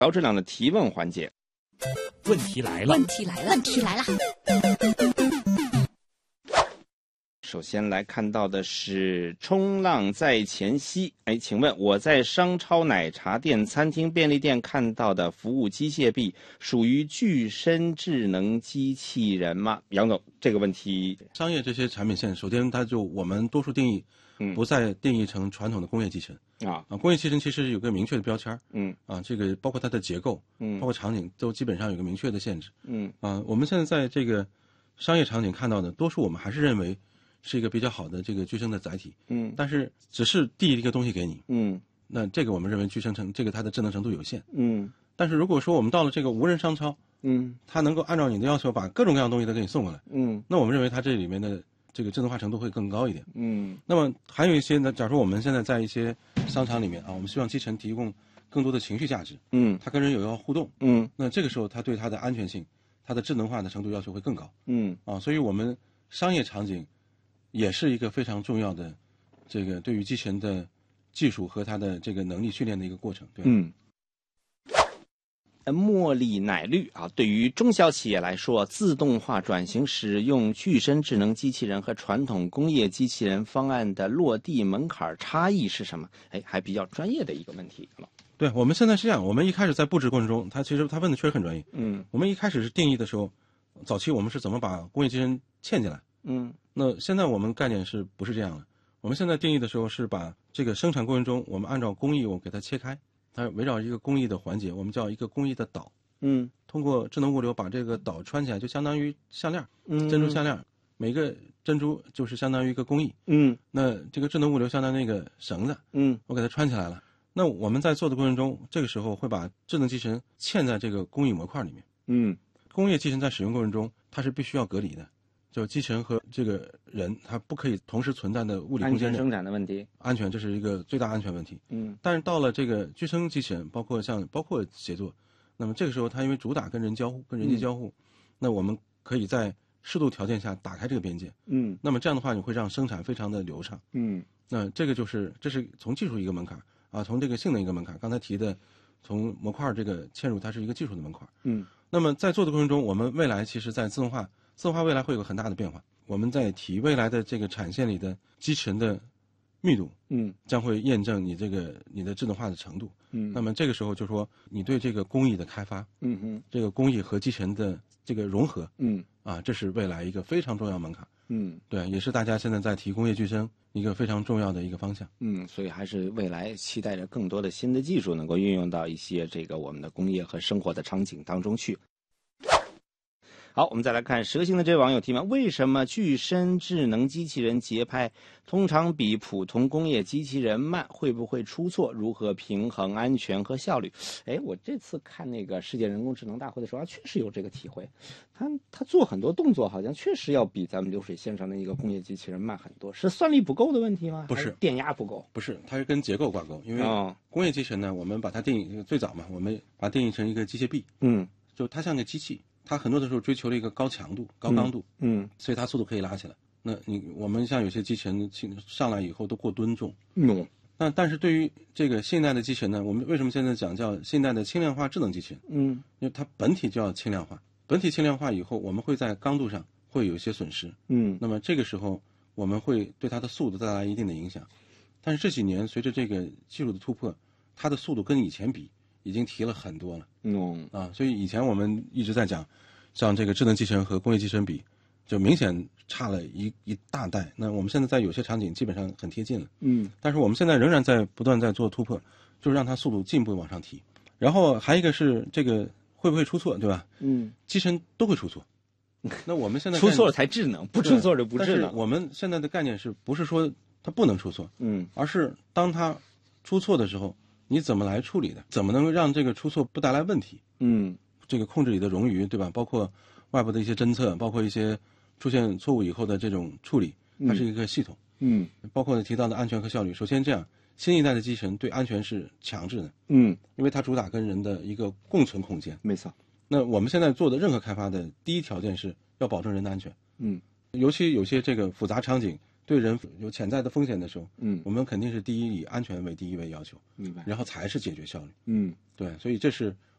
高质量的提问环节。 问题来了， 问题来了，问题来了。 首先来看到的是冲浪在前夕，请问我在商超、奶茶店、餐厅、便利店看到的服务机械臂属于具身智能机器人吗？杨总，这个问题， 商业这些产品线，首先它就我们多数定义，不再定义成传统的工业机器人工业机器人其实有个明确的标签，这个包括它的结构，包括场景都基本上有个明确的限制，我们现在在这个商业场景看到的，多数我们还是认为是一个比较好的这个具身的载体，但是只是递一个东西给你，那这个我们认为具身这个它的智能程度有限，但是如果说我们到了这个无人商超，它能够按照你的要求把各种各样的东西都给你送过来，那我们认为它这里面的这个智能化程度会更高一点，那么还有一些呢，假如说我们现在在一些商场里面我们希望机器人提供更多的情绪价值，它跟人有要互动，那这个时候它对它的安全性、它的智能化的程度要求会更高，所以我们商业场景也是一个非常重要的这个对于机器人的技术和它的这个能力训练的一个过程。对， 茉莉奶绿对于中小企业来说，自动化转型使用具身智能机器人和传统工业机器人方案的落地门槛差异是什么？还比较专业的一个问题。 对，我们现在是这样，我们一开始在布置过程中，他问的确实很专业。我们一开始是定义的时候，早期我们是怎么把工业机器人嵌进来？那现在我们概念是不是这样的？我们现在定义的时候是把这个生产过程中，我们按照工艺我给它切开，它围绕一个工艺的环节，我们叫一个工艺的岛。通过智能物流把这个岛穿起来，就相当于项链，珍珠项链，每个珍珠就是相当于一个工艺。那这个智能物流相当于那个绳子，我给它穿起来了。那我们在做的过程中，这个时候会把智能机器人嵌在这个工艺模块里面。工业机器人在使用过程中，它是必须要隔离的。就机器人和这个人，它不可以同时存在的物理空间内。 安全生产的问题， 安全这是一个最大安全问题。但是到了这个具身机器人，包括协作，那么这个时候它因为主打跟人交互、跟人机交互，那我们可以在适度条件下打开这个边界。那么这样的话，你会让生产非常的流畅。那这是从技术一个门槛从这个性能一个门槛。刚才提的，从模块这个嵌入，它是一个技术的门槛。那么在做的过程中，我们未来其实在自动化未来会有个很大的变化。我们在提未来的这个产线里的机器人的密度，将会验证你的智能化的程度。那么这个时候就说你对这个工艺的开发，这个工艺和机器人的这个融合，这是未来一个非常重要门槛。对，也是大家现在在提工业具身一个非常重要的一个方向。 所以还是未来期待着更多的新的技术能够运用到一些我们的工业和生活的场景当中去。好，我们再来看蛇形的这位网友提问：为什么具身智能机器人节拍通常比普通工业机器人慢？会不会出错？如何平衡安全和效率？我这次看那个世界人工智能大会的时候确实有这个体会。他做很多动作好像确实要比咱们流水线上的一个工业机器人慢很多。是算力不够的问题吗？ 不是， 电压不够？ 不是，它是跟结构挂钩。因为工业机器人呢，我们把它定义最早嘛，我们把它定义成一个机械臂。就它像个机器。它很多的时候追求了一个高强度、高刚度，所以它速度可以拉起来。那我们像有些机器人上来以后都过吨重，但是对于这个现代的机器人呢，我们为什么现在讲叫现代的轻量化智能机器人？因为它本体就要轻量化，本体轻量化以后，我们会在刚度上会有一些损失，那么这个时候我们会对它的速度带来一定的影响。但是这几年随着这个技术的突破，它的速度跟以前比已经提了很多了。所以以前我们一直在讲，像这个智能机器人和工业机器人比，就明显差了一大代。那我们现在在有些场景基本上很贴近了。但是我们现在仍然不断在做突破，就是让它速度进一步往上提。然后还一个是这个会不会出错，对吧？机器人都会出错。那我们现在出错了才智能，不出错就不智能。 但是我们现在的概念不是说它不能出错，而是当它出错的时候，你怎么来处理的？怎么能够让这个出错不带来问题？这个控制里的冗余，对吧？包括外部的一些侦测，包括一些出现错误以后的这种处理，它是一个系统。包括提到的安全和效率。首先这样，新一代的机器人对安全是强制的，因为它主打跟人的一个共存空间。 没错。 那我们现在做的任何开发的第一条件是要保证人的安全。尤其有些这个复杂场景， 对人有潜在的风险的时候，我们肯定是第一以安全为第一位要求， 明白， 然后才是解决效率， 嗯， 对，所以这是